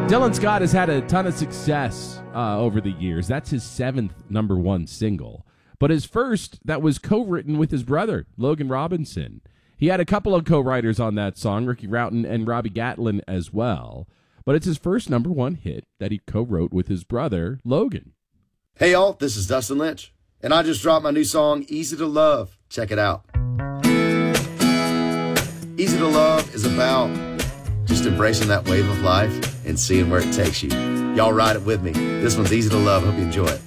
Dylan Scott has had a ton of success over the years. That's his 7th number one single. But his first, that was co-written with his brother, Logan Robinson. He had a couple of co-writers on that song, Ricky Roughton and Robbie Gatlin as well. But it's his first number one hit that he co-wrote with his brother, Logan. Hey, y'all, this is Dustin Lynch, and I just dropped my new song, Easy to Love. Check it out. Easy to Love is about just embracing that wave of life and seeing where it takes you. Y'all ride it with me. This one's easy to love. Hope you enjoy it.